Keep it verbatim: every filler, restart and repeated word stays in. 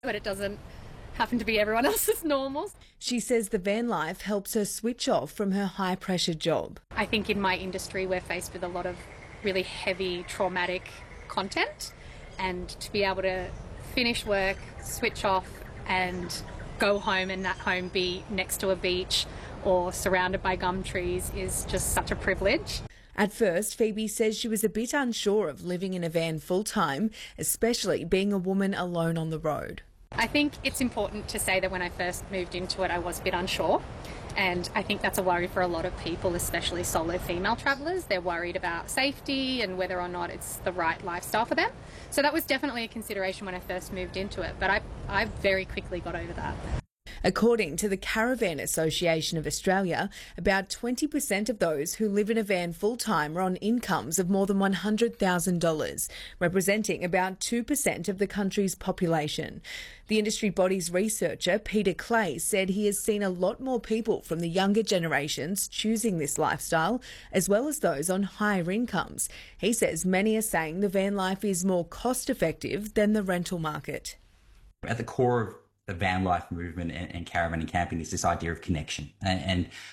but it doesn't happen to be everyone else's normals. She says the van life helps her switch off from her high-pressure job. I think in my industry we're faced with a lot of really heavy, traumatic content, and to be able to finish work, switch off and go home and that home be next to a beach or surrounded by gum trees is just such a privilege. At first, Phoebe says she was a bit unsure of living in a van full-time, especially being a woman alone on the road. I think it's important to say that when I first moved into it, I was a bit unsure. And I think that's a worry for a lot of people, especially solo female travellers. They're worried about safety and whether or not it's the right lifestyle for them. So that was definitely a consideration when I first moved into it, but I, I very quickly got over that. According to the Caravan Association of Australia, about twenty percent of those who live in a van full-time are on incomes of more than one hundred thousand dollars, representing about two percent of the country's population. The industry body's researcher, Peter Clay, said he has seen a lot more people from the younger generations choosing this lifestyle, as well as those on higher incomes. He says many are saying the van life is more cost-effective than the rental market. At the core of the van life movement and, and caravan and camping is this idea of connection. And, and